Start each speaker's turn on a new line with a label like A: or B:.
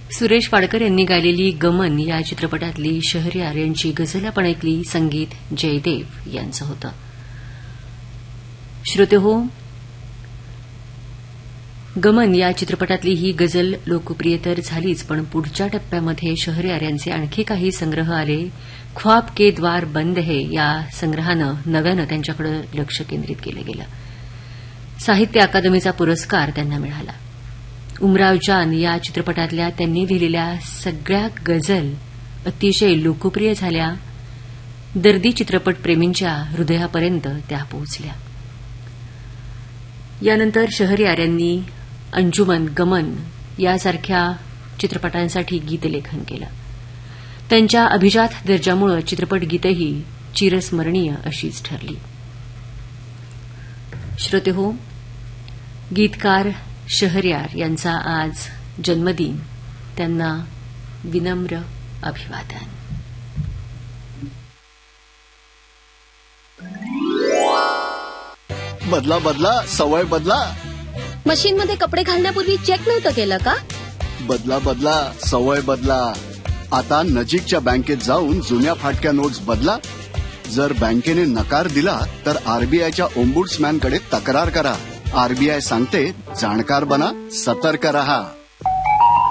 A: सुरेश वाडकर यांनी गायलेली गमन या चित्रपटातली शहरयार यांची गझल आपण ऐकली. संगीत जयदेव यांचं होतं. श्रोतेहो, गमन या चित्रपटातली ही गझल लोकप्रिय तर झालीच, पण पुढच्या टप्प्यामध्ये शहरयार यांचे आणखी काही संग्रह आले. ख्वाब के द्वार बंद है या संग्रहानं नव्यानं त्यांच्याकडे लक्ष केंद्रित केलं गेलं. साहित्य अकादमीचा पुरस्कार त्यांना मिळाला. उमराव जान या चित्रपटातल्या त्यांनी लिहिलेल्या सगळ्या गझल अतिशय लोकप्रिय झाल्या. दर्दी चित्रपटप्रेमींच्या हृदयापर्यंत त्या पोहोचल्या. यानंतर शहरयार यांनी अंजुमन, गमन यासारख्या चित्रपटांसाठी गीतलेखन केलं. त्यांच्या अभिजात दर्जामुळे चित्रपट गीतही चिरस्मरणीय अशीच ठरली. श्रोतेहो, गीतकार शहरयार यांचा आज जन्मदिन. त्यांना विनम्र अभिवादन.
B: बदला बदला सवय बदला.
C: मशीनमध्ये कपडे घालण्यापूर्वी चेक नव्हतं केलं का?
B: बदला बदला सवय बदला. आता नजीकच्या बँकेत जाऊन जुन्या फाटक्या नोट्स बदला. जर बँकेने नकार दिला तर आरबीआयच्या ओम्बुड्समॅनकडे तक्रार करा. आरबीआय सांगते, जाणकार बना, सतर्क रहा.